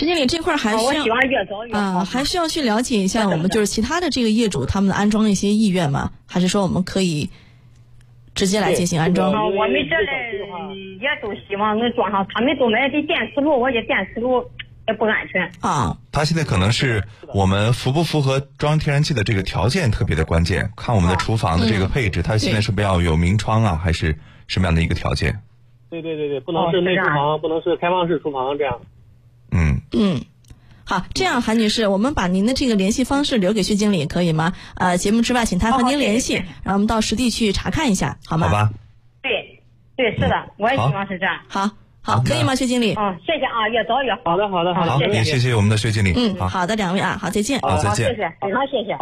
陈经理这块还需要我希望越早越好还需要去了解一下我们就是其他的这个业主他们的安装的一些意愿吗？还是说我们可以直接来进行安装？ 我们这里也都希望能装上，他们都买的电磁炉，我这电磁炉也不安全啊。 他现在可能是我们符不符合装天然气的这个条件特别的关键，看我们的厨房的这个配置，它现在是不是要有明窗啊，还是什么样的一个条件？ 对，不能是内厨房，不能是开放式厨房这样。 好，这样韩女士，我们把您的这个联系方式留给薛经理可以吗？节目之外请他和您联系，然后我们到实地去查看一下，好吗？ 好吧。 对，是的，我也希望是这样。 好，可以吗，薛经理？ 谢谢啊，越早越好。 好的， 也谢谢我们的薛经理。 好的，两位啊，好，再见。 好，再见。 谢谢，非常谢谢。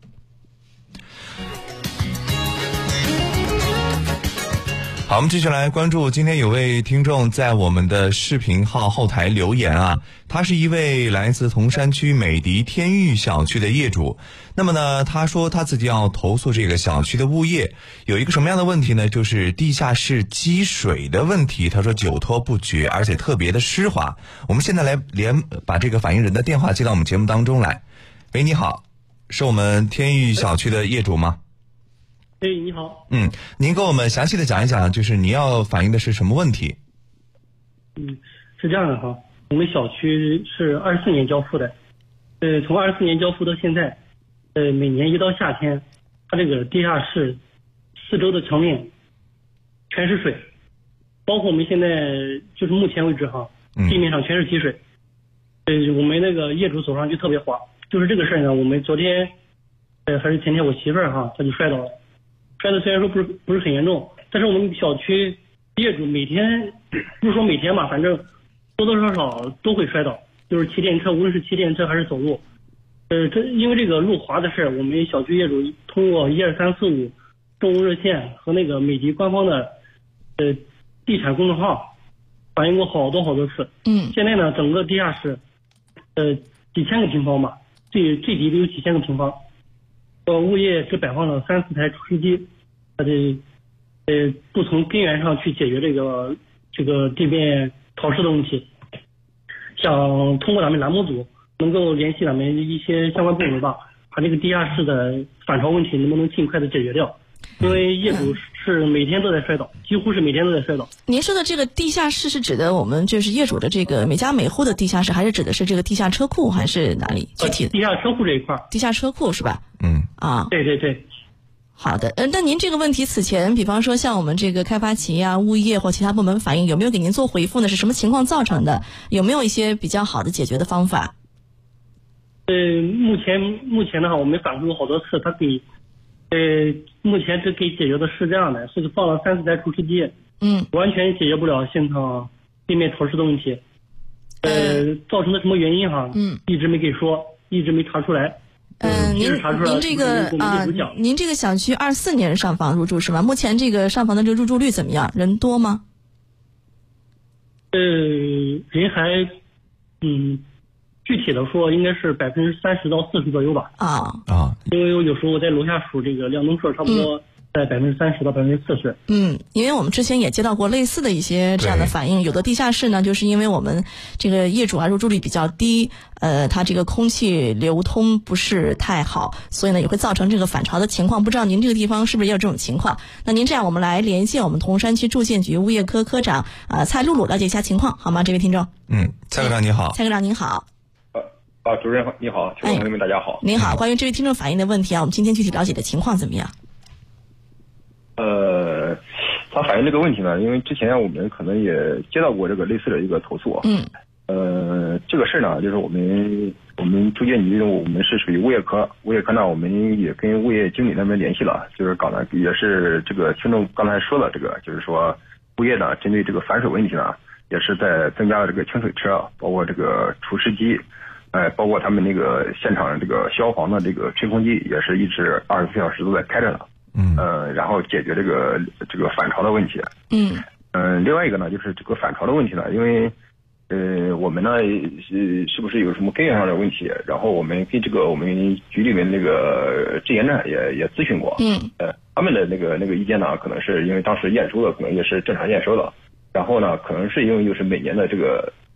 好，我们继续来关注，今天有位听众在我们的视频号后台留言啊，他是一位来自铜山区美迪天域小区的业主。那么呢，他说他自己要投诉这个小区的物业，有一个什么样的问题呢？就是地下室积水的问题。他说久拖不决，而且特别的湿滑。我们现在来把这个反映人的电话接到我们节目当中来。喂，你好，是我们天域小区的业主吗？ 你好。 您给我们详细的讲一讲，就是你要反映的是什么问题？ 是这样的哈，我们小区是24年交付的，从24年交付到现在，每年一到夏天，它这个地下室四周的墙面全是水，包括我们现在就是目前为止哈，地面上全是积水。我们那个业主走上去特别滑，就是这个事儿呢，我们昨天还是前天，我媳妇儿哈，她就摔倒了。摔的虽然说不是很严重，但是我们小区业主每天，不是说每天吧，反正多多少少都会摔倒，就是骑电车，无论是骑电车还是走路。因为这个路滑的事，我们小区业主通过12345政务热线和那个美的官方的地产公众号反映过好多次。现在呢，整个地下室几千个平方吧，最低的有几千个平方。物业只摆放了3-4台除湿机，它不从根源上去解决这个地面潮湿的问题。想通过咱们栏目组能够联系咱们一些相关部门吧，把这个地下室的反潮问题能不能尽快的解决掉？因为业主是每天都在摔倒，几乎是每天都在摔倒。 您说的这个地下室是指的我们就是业主的这个每家每户的地下室，还是指的是这个地下车库，还是哪里具体的？ 地下车库这一块。 地下车库是吧？ 对。 好的，那您这个问题此前，比方说像我们这个开发企业啊、物业或其他部门反映，有没有给您做回复呢？是什么情况造成的？有没有一些比较好的解决的方法？ 目前的话，我们反馈过好多次，他给目前只给解决的是这样的，是放了3-4台除湿机，完全解决不了现场地面潮湿的问题。造成的什么原因哈？一直没给说，一直没查出来。 您这个小区24年上房入住是吗？目前这个上房的这个入住率怎么样？人多吗？ 人还具体的说应该是30%到40%左右吧。因为有时候我在楼下数这个亮灯数，差不多在30%到40%。 因为我们之前也接到过类似的一些这样的反应，有的地下室呢，就是因为我们这个业主入住率比较低，它这个空气流通不是太好，所以呢也会造成这个反潮的情况。不知道您这个地方是不是也有这种情况？那您这样，我们来连线我们铜山区住建局物业科科长蔡露露了解一下情况，好吗？这位听众。 蔡科长你好。 蔡科长您好。 主任你好，听众朋友们大家好。 您好，关于这位听众反映的问题我们今天具体了解的情况怎么样？ 他反映这个问题呢，因为之前我们可能也接到过这个类似的一个投诉。这个事呢，就是我们住建局我们是属于物业科呢，我们也跟物业经理那边联系了，就是也是这个听众刚才说的这个，就是说物业呢针对这个反水问题呢，也是在增加了这个清水车，包括这个除湿机。包括他们那个现场这个消防的这个吹风机也是一直24小时都在开着呢。然后解决这个反潮的问题。另外一个呢，就是这个反潮的问题呢，因为我们呢是不是有什么根源上的问题？然后我们跟我们局里面那个质检站也咨询过。他们的那个意见呢，可能是因为当时验收的可能也是正常验收的，然后呢，可能是因为就是每年的这个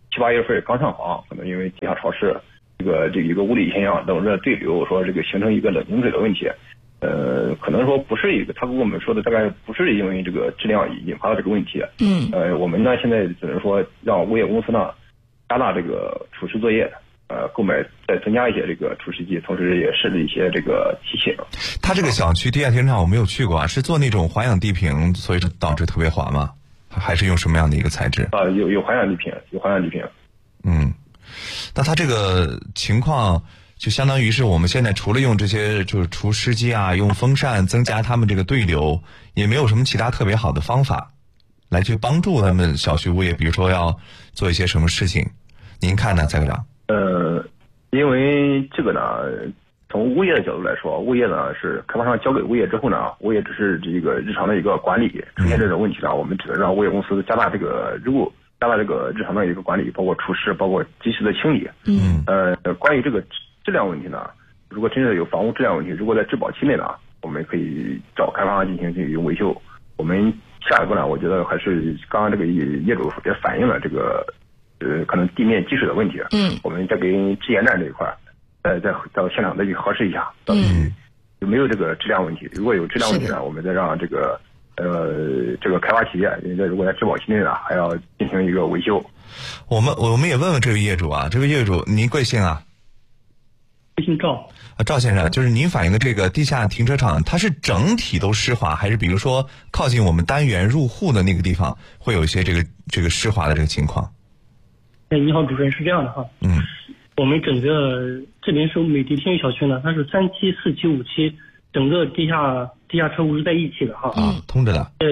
7、8月份刚上房，可能因为地下潮湿，这个一个物理现象等着对流，说这个形成一个冷凝水的问题。可能说不是一个，他跟我们说的大概不是因为这个质量引发的这个问题。我们呢现在只能说让物业公司呢加大这个除湿作业，购买再增加一些这个除湿机，同时也设置一些这个机器。 它这个小区地下停车场我没有去过啊，是做那种环氧地坪，所以导致特别滑吗？还是用什么样的一个材质？ 有环氧地坪，有环氧地坪。 那它这个情况就相当于是我们现在除了用这些就是除湿机啊，用风扇增加他们这个对流，也没有什么其他特别好的方法来去帮助他们小区物业，比如说要做一些什么事情，您看呢，蔡科长？ 因为这个呢，从物业的角度来说，物业呢是开发商交给物业之后呢，物业只是这个日常的一个管理，出现这种问题呢，我们只能让物业公司加大这个日常的一个管理，包括除湿，包括及时的清理。关于这个质量问题呢，如果真的有房屋质量问题，如果在质保期内呢，我们可以找开发商进行维修。我们下一步呢，我觉得还是刚刚这个业主也反映了这个可能地面积水的问题。我们再给质检站这一块，再到现场再去核实一下，到底有没有这个质量问题。如果有质量问题呢，我们再让这个开发企业，如果在质保期内呢，还要进行一个维修。 我们也问问这位业主啊，这位业主您贵姓啊？ 姓赵。 赵先生，就是您反映的这个地下停车场，它是整体都湿滑，还是比如说靠近我们单元入户的那个地方会有一些这个湿滑的这个情况？ 你好，主持人，是这样的哈。我们整个这边是美的天域小区呢，它是3期、4期、5期，整个地下车库是在一起的哈。 通着的。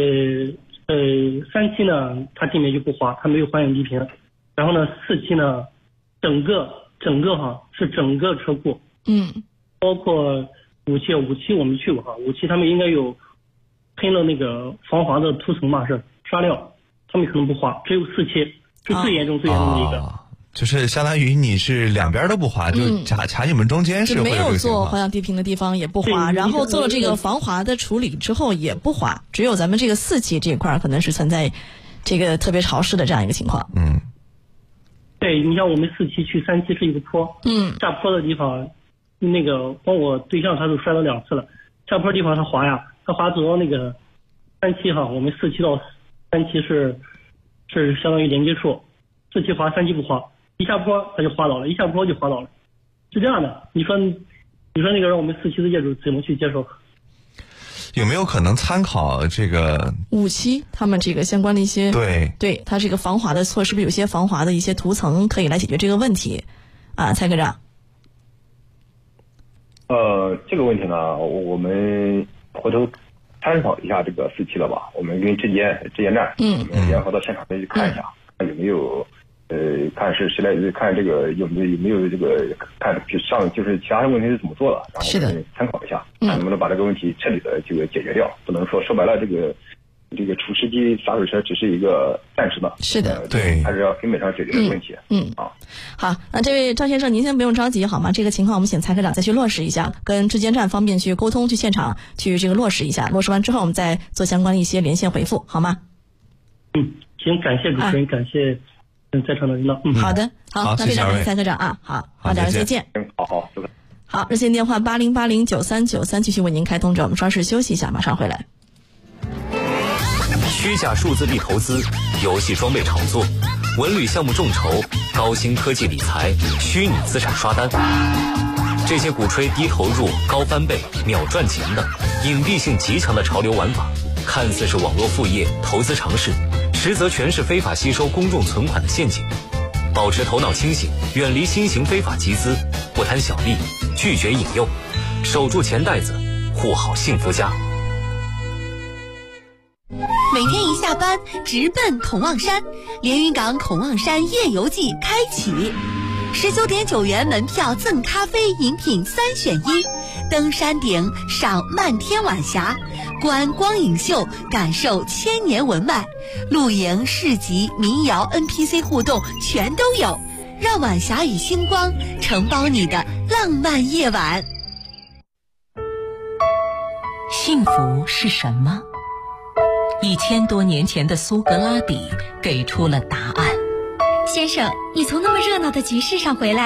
3期呢，它地面就不滑，它没有环氧地坪。然后呢，4期呢，整个哈是整个车库。包括5期我们去过哈，5期他们应该有喷了那个防滑的涂层嘛，是刷料，他们可能不滑，只有4期是最严重的一个。 就是相当于你是两边都不滑，就卡你们中间是会有这个情况。 没有做环氧地坪的地方也不滑，然后做了这个防滑的处理之后也不滑，只有咱们这个4期这一块可能是存在这个特别潮湿的这样一个情况。 对，你像我们4期去3期是一个坡，下坡的地方，那个光我对象他都摔了2次了，下坡地方他滑呀，他滑走到那个3期哈，我们4期到3期是相当于连接处，4期滑3期不滑，一下坡他就滑倒了，一下坡就滑倒了，是这样的。你说那个让我们4期的业主怎么去接受？ 有没有可能参考这个 5期他们这个相关的一些对它这个防滑的措施，是不是有些防滑的一些涂层可以来解决这个问题啊？蔡科长。 这个问题呢，我们回头参考一下这个4期的吧。我们跟质检站，我们联合到现场去看一下，看有没有看是谁来看这个有没有这个看上就是其他的问题是怎么做的，然后我们参考一下，看能不能把这个问题彻底的这个解决掉。不能说白了这个除湿机洒水车只是一个暂时的， 是的， 对， 还是要根本上解决这个问题。 好，那这位赵先生，您先不用着急好吗？这个情况我们请蔡科长再去落实一下，跟质监站方面去沟通，去现场去这个落实一下，落实完之后我们再做相关的一些连线回复，好吗？ 行，感谢主持人，感谢在场的领导。 好的，好，那非常感谢蔡科长啊，好，两人再见。好，热线电话80809393继续为您开通着，我们稍事休息一下，马上回来。 虚假数字币投资、游戏装备炒作、文旅项目众筹、高新科技理财、虚拟资产刷单，这些鼓吹低投入、高翻倍、秒赚钱的隐蔽性极强的潮流玩法，看似是网络副业、投资尝试，实则全是非法吸收公众存款的陷阱。保持头脑清醒，远离新型非法集资，不贪小利，拒绝引诱，守住钱袋子，护好幸福家。 每天一下班直奔孔望山，连云港孔望山夜游季开启，19.9元门票赠咖啡饮品3选1，登山顶赏漫天晚霞，观光影秀感受千年文脉，露营市集民谣 NPC 互动全都有，让晚霞与星光承包你的浪漫夜晚。 幸福是什么？1000多年前的苏格拉底给出了答案。 先生，你从那么热闹的集市上回来，